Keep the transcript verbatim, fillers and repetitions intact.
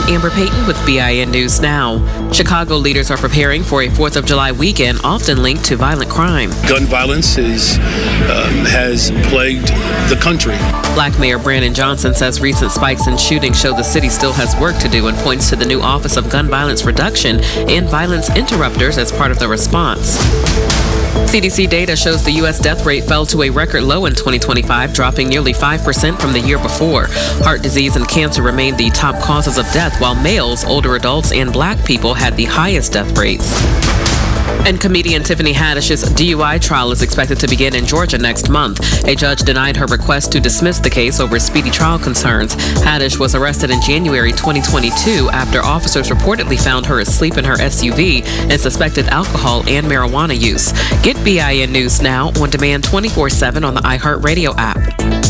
Amber Payton with B I N News Now. Chicago leaders are preparing for a fourth of July weekend often linked to violent crime. Gun violence is, um, has plagued the country. Black Mayor Brandon Johnson says recent spikes in shootings show the city still has work to do and points to the new Office of Gun Violence Reduction and Violence Interrupters as part of the response. C D C data shows the U S death rate fell to a record low in twenty twenty-five, dropping nearly five percent from the year before. Heart disease and cancer remained the top causes of death, while males, older adults, and black people had the highest death rates. And comedian Tiffany Haddish's D U I trial is expected to begin in Georgia next month. A judge denied her request to dismiss the case over speedy trial concerns. Haddish was arrested in January twenty twenty-two after officers reportedly found her asleep in her S U V and suspected alcohol and marijuana use. Get B I N News Now on demand twenty-four seven on the iHeartRadio app.